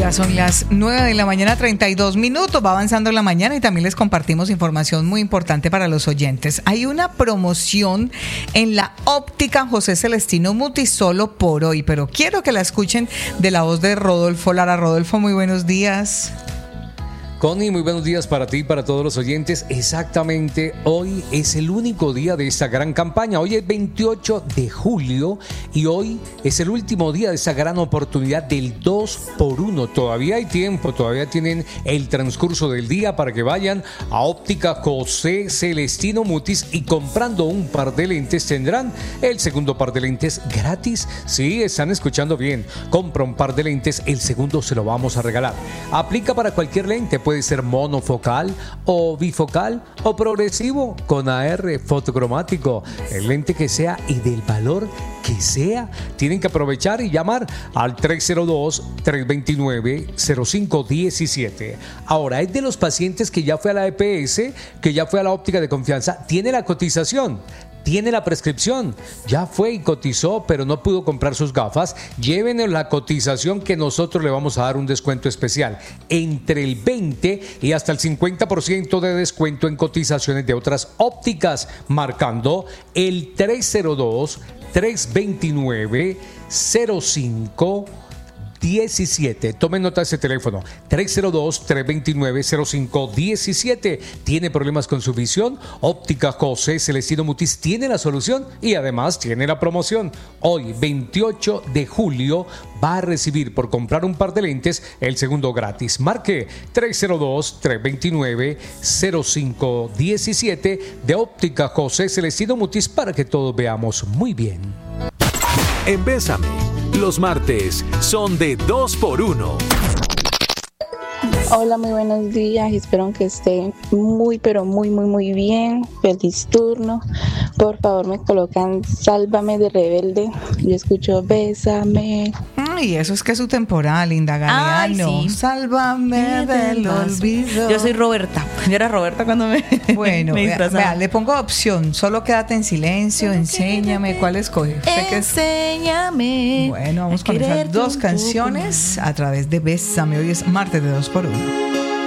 Ya son las 9:32 a.m. Va avanzando la mañana y también les compartimos información muy importante para los oyentes. Hay una promoción en la óptica José Celestino Mutis solo por hoy, pero quiero que la escuchen de la voz de Rodolfo Lara. Rodolfo, muy buenos días. Connie, muy buenos días para ti y para todos los oyentes. Exactamente, hoy es el único día de esta gran campaña. Hoy es 28 de julio y hoy es el último día de esa gran oportunidad del 2x1. Todavía hay tiempo, todavía tienen el transcurso del día para que vayan a Óptica José Celestino Mutis y comprando un par de lentes tendrán el segundo par de lentes gratis. Sí, están escuchando bien. Compra un par de lentes, el segundo se lo vamos a regalar. Aplica para cualquier lente. Puede ser monofocal o bifocal o progresivo con AR fotocromático, el lente que sea y del valor que sea. Tienen que aprovechar y llamar al 302-329-0517. Ahora, es de los pacientes que ya fue a la EPS, que ya fue a la óptica de confianza, tiene la cotización, tiene la prescripción, ya fue y cotizó, pero no pudo comprar sus gafas. Llévenos la cotización que nosotros le vamos a dar un descuento especial entre el 20 y hasta el 50% de descuento en cotizaciones de otras ópticas, marcando el 302-329-0517. Tomen nota de ese teléfono, 302-329-0517. ¿Tiene problemas con su visión? Óptica José Celestino Mutis tiene la solución y además tiene la promoción. Hoy, 28 de julio, va a recibir por comprar un par de lentes el segundo gratis. Marque 302-329-0517 de Óptica José Celestino Mutis para que todos veamos muy bien. En Bésame, los martes son de 2x1. Hola, muy buenos días. Espero que estén muy, pero muy, muy, muy bien. Feliz turno. Por favor, me colocan Sálvame de Rebelde. Yo escucho Bésame. Y eso es que es su temporada, Linda Galeano. Sí. Sálvame del olvido. Yo soy Roberta. Yo era Roberta cuando me Bueno, me disfrazaba. vea, le pongo opción. Solo quédate en silencio, enséñame. ¿Cuál escoge? Enséñame. Bueno, vamos con esas dos canciones a través de Bésame. Hoy es martes de 2x1.